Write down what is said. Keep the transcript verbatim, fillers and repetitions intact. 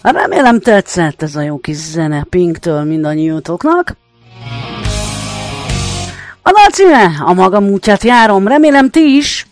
Remélem tetszett ez a jó kis zene Pinktől mindannyiótoknak. A dal címe A magam útját járom, remélem ti is